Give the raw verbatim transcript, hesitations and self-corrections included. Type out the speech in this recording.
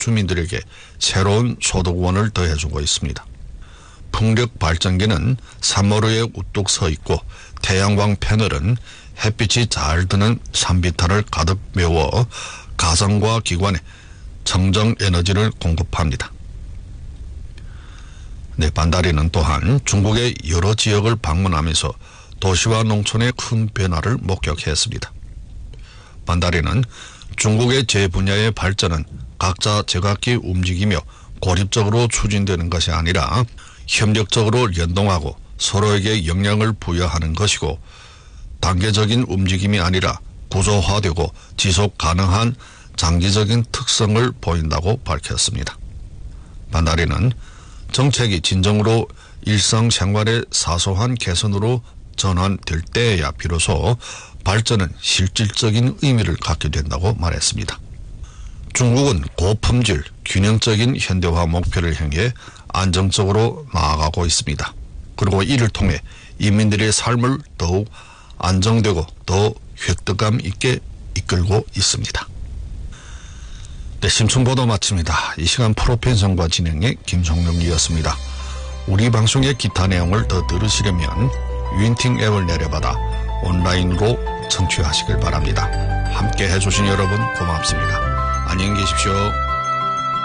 주민들에게 새로운 소득원을 더해주고 있습니다. 풍력 발전기는 산모루에 우뚝 서 있고 태양광 패널은 햇빛이 잘 드는 산비탈을 가득 메워 가정과 기관에 청정 에너지를 공급합니다. 네, 반다리는 또한 중국의 여러 지역을 방문하면서 도시와 농촌의 큰 변화를 목격했습니다. 반다리는 중국의 제 분야의 발전은 각자 제각기 움직이며 고립적으로 추진되는 것이 아니라 협력적으로 연동하고 서로에게 영향을 부여하는 것이고 단계적인 움직임이 아니라 구조화되고 지속 가능한 장기적인 특성을 보인다고 밝혔습니다. 반다리는 정책이 진정으로 일상생활의 사소한 개선으로 전환될 때에야 비로소 발전은 실질적인 의미를 갖게 된다고 말했습니다. 중국은 고품질, 균형적인 현대화 목표를 향해 안정적으로 나아가고 있습니다. 그리고 이를 통해 인민들의 삶을 더욱 안정되고 더 획득감 있게 이끌고 있습니다. 네, 심층보도 마칩니다. 이 시간 프로펜션과 진행의 김성룡이었습니다. 우리 방송의 기타 내용을 더 들으시려면 윈팅 앱을 내려받아 온라인으로 청취하시길 바랍니다. 함께 해주신 여러분 고맙습니다. 안녕히 계십시오.